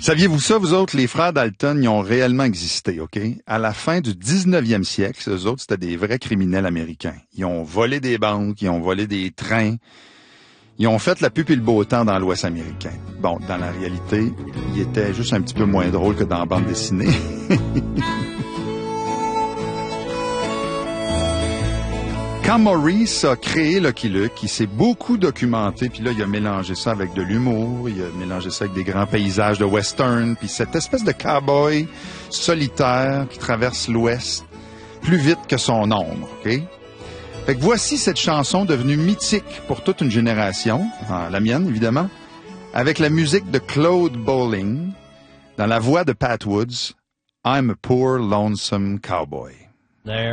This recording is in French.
Saviez-vous ça, vous autres, les frères Dalton, ils ont réellement existé, OK? À la fin du 19e siècle, eux autres, c'était des vrais criminels américains. Ils ont volé des banques, ils ont volé des trains, ils ont fait la pub et le beau temps dans l'Ouest américain. Bon, dans la réalité, ils étaient juste un petit peu moins drôles que dans la bande dessinée. Quand Maurice a créé Lucky Luke, il s'est beaucoup documenté, puis là, il a mélangé ça avec de l'humour, il a mélangé ça avec des grands paysages de western, puis cette espèce de cowboy solitaire qui traverse l'Ouest plus vite que son ombre, OK? Fait que voici cette chanson devenue mythique pour toute une génération, la mienne, évidemment, avec la musique de Claude Bolling, dans la voix de Pat Woods, I'm a poor lonesome cowboy. There